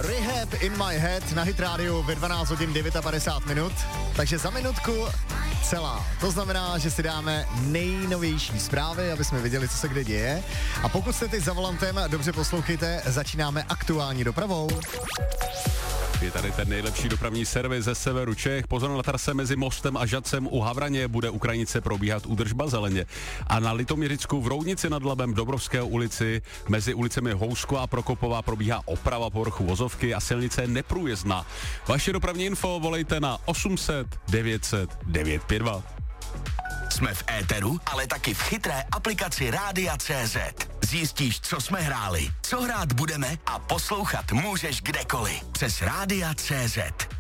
Rehab in my head na Hit Radio ve 12 hodin 59 minut. Takže za minutku celá. To znamená, že si dáme nejnovější zprávy, aby jsme viděli, co se kde děje. A pokud jste teď za volantem, dobře poslouchejte, začínáme aktuální dopravou. Je tady ten nejlepší dopravní servis ze severu Čech. Pozor, na trase mezi Mostem a Žadcem u Havraně bude u Krajnice probíhat údržba zeleně. A na Litoměřicku v Roudnici nad Labem Dobrovské ulici mezi ulicemi Housko a Prokopová probíhá oprava povrchu vozovky a silnice je neprůjezdná. Vaše dopravní info volejte na 800 900 952. Jsme v éteru, ale taky v chytré aplikaci Rádia.cz. Zjistíš, co jsme hráli, co hrát budeme a poslouchat můžeš kdekoliv. Přes Rádia.cz.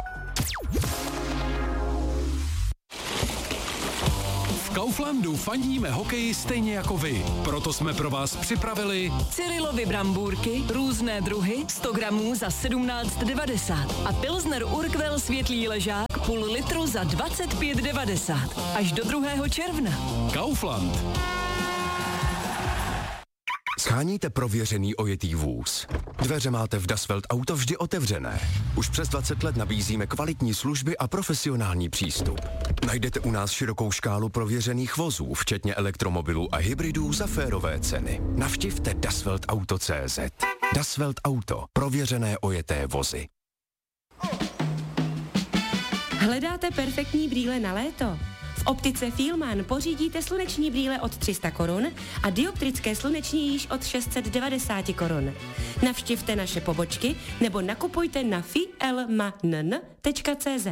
V Kauflandu fandíme hokeji stejně jako vy. Proto jsme pro vás připravili Cyrilovy brambůrky, různé druhy, 100 gramů za 17,90 a Pilsner Urquell světlý ležák půl litru za 25,90 až do 2. června. Kaufland. Sháníte prověřený ojetý vůz. Dveře máte v Das Welt Auto vždy otevřené. Už přes 20 let nabízíme kvalitní služby a profesionální přístup. Najdete u nás širokou škálu prověřených vozů, včetně elektromobilů a hybridů za férové ceny. Navštivte dasweltauto.cz. Das Welt Auto. Prověřené ojeté vozy. Hledáte perfektní brýle na léto? V optice Fielmann pořídíte sluneční brýle od 300 korun a dioptrické sluneční již od 690 korun. Navštivte naše pobočky nebo nakupujte na fielmann.cz.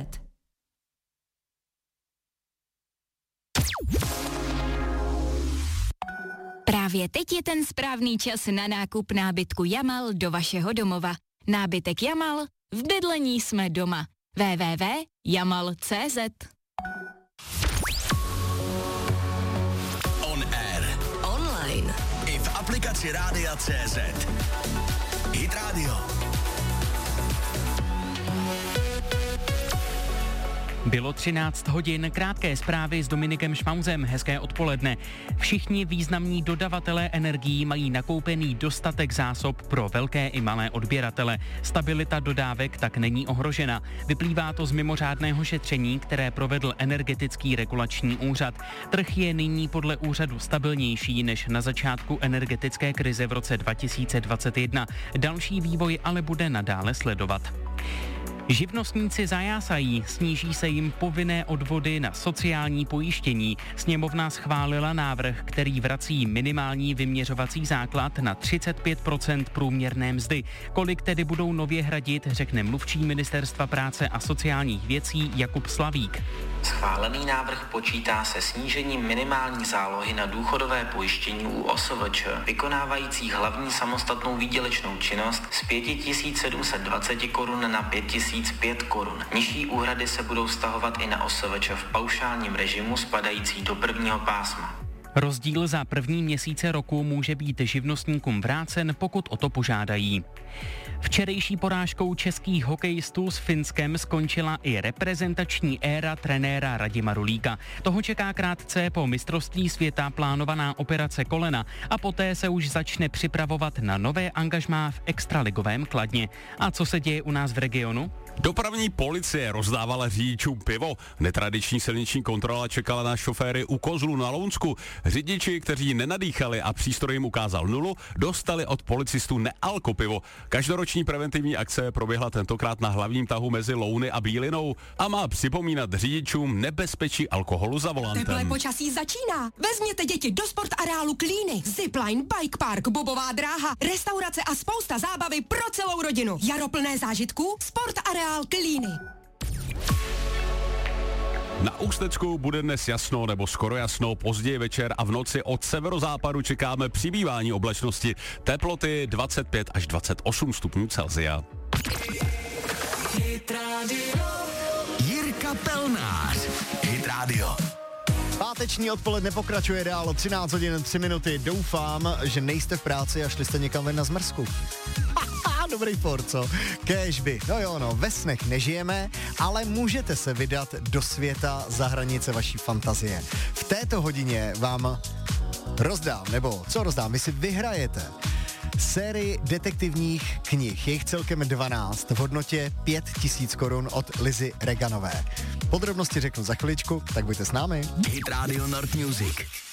Právě teď je ten správný čas na nákup nábytku Jamal do vašeho domova. Nábytek Jamal, v bydlení jsme doma. www.jamal.cz. On air. Online. I v aplikaci Rádia.cz. Hit Radio. Bylo 13 hodin, krátké zprávy s Dominikem Šmauzem, hezké odpoledne. Všichni významní dodavatelé energií mají nakoupený dostatek zásob pro velké i malé odběratele. Stabilita dodávek tak není ohrožena. Vyplývá to z mimořádného šetření, které provedl Energetický regulační úřad. Trh je nyní podle úřadu stabilnější než na začátku energetické krize v roce 2021. Další vývoj ale bude nadále sledovat. Živnostníci zajásají, sníží se jim povinné odvody na sociální pojištění. Sněmovna schválila návrh, který vrací minimální vyměřovací základ na 35% průměrné mzdy. Kolik tedy budou nově hradit, řekne mluvčí Ministerstva práce a sociálních věcí Jakub Slavík. Schválený návrh počítá se snížením minimální zálohy na důchodové pojištění u OSVČ, vykonávajících hlavní samostatnou výdělečnou činnost z 5720 korun na 5005 korun. Nižší úhrady se budou vztahovat i na OSVČ v paušálním režimu spadající do prvního pásma. Rozdíl za první měsíce roku může být živnostníkům vrácen, pokud o to požádají. Včerejší porážkou českých hokejistů s Finskem skončila i reprezentační éra trenéra Radima Rulíka. Toho čeká krátce po mistrovství světa plánovaná operace kolena a poté se už začne připravovat na nové angažmá v extraligovém Kladně. A co se děje u nás v regionu? Dopravní policie rozdávala řidičům pivo. Netradiční silniční kontrola čekala na šoféry u Kozlu na Lounsku. Řidiči, kteří nenadýchali a přístroj jim ukázal nulu, dostali od policistů nealko pivo. Každoroční preventivní akce proběhla tentokrát na hlavním tahu mezi Louny a Bílinou a má připomínat řidičům nebezpečí alkoholu za volantem. Teplé počasí začíná. Vezměte děti do sportareálu Klíny. Zipline, bike park, bobová dráha, restaurace a spousta zábavy pro celou rodinu. Jaro plné zážitků, sportareál Klíny. Na Ústecku bude dnes jasno nebo skoro jasno, později večer a v noci od severozápadu čekáme přibývání oblačnosti. Teploty 25 až 28 stupňů Celsia. Jirka Pelnář. Hit Radio. Páteční odpoledne pokračuje dál, 13 hodin 3 minuty. Doufám, že nejste v práci a šli jste někam ven na zmrzku. Dobrý for, co? Kéžby. No jo, no, ve snech nežijeme, ale můžete se vydat do světa za hranice vaší fantazie. V této hodině vám rozdám, nebo co rozdám, vy si vyhrajete sérii detektivních knih. Je jich celkem 12 v hodnotě 5 000 korun od Lizy Reganové. Podrobnosti řeknu za chviličku, tak buďte s námi. Hit Radio Nord Music.